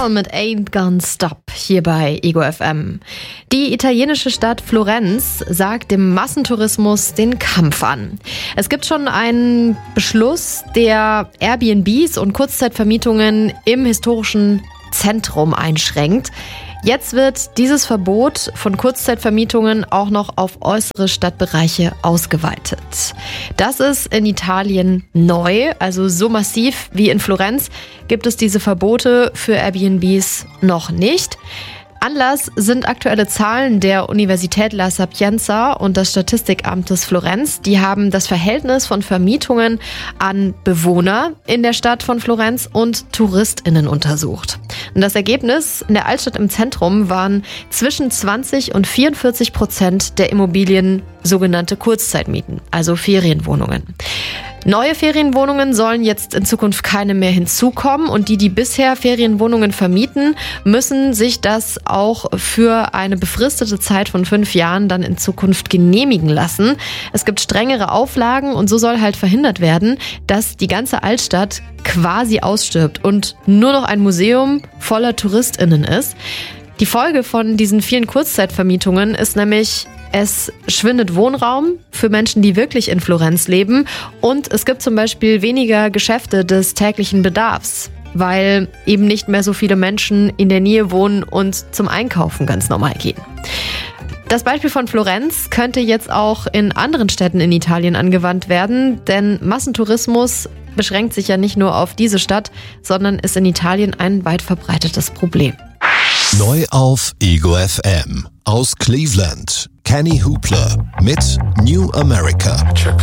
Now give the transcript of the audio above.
Adele mit Ain't Gonna Stop hier bei Ego FM. Die italienische Stadt Florenz sagt dem Massentourismus den Kampf an. Es gibt schon einen Beschluss, der Airbnbs und Kurzzeitvermietungen im historischen Zentrum einschränkt. Jetzt wird dieses Verbot von Kurzzeitvermietungen auch noch auf äußere Stadtbereiche ausgeweitet. Das ist in Italien neu, also so massiv wie in Florenz gibt es diese Verbote für Airbnbs noch nicht. Anlass sind aktuelle Zahlen der Universität La Sapienza und des Statistikamtes Florenz. Die haben das Verhältnis von Vermietungen an Bewohner in der Stadt von Florenz und TouristInnen untersucht. Und das Ergebnis: in der Altstadt im Zentrum waren zwischen 20% und 44% der Immobilien sogenannte Kurzzeitmieten, also Ferienwohnungen. Neue Ferienwohnungen sollen jetzt in Zukunft keine mehr hinzukommen und die bisher Ferienwohnungen vermieten, müssen sich das auch für eine befristete Zeit von 5 Jahren dann in Zukunft genehmigen lassen. Es gibt strengere Auflagen und so soll halt verhindert werden, dass die ganze Altstadt quasi ausstirbt und nur noch ein Museum voller TouristInnen ist. Die Folge von diesen vielen Kurzzeitvermietungen ist nämlich: es schwindet Wohnraum für Menschen, die wirklich in Florenz leben, und es gibt zum Beispiel weniger Geschäfte des täglichen Bedarfs, weil eben nicht mehr so viele Menschen in der Nähe wohnen und zum Einkaufen ganz normal gehen. Das Beispiel von Florenz könnte jetzt auch in anderen Städten in Italien angewandt werden, denn Massentourismus beschränkt sich ja nicht nur auf diese Stadt, sondern ist in Italien ein weit verbreitetes Problem. Neu auf Ego FM aus Cleveland. Kenny Hoopla mit New America.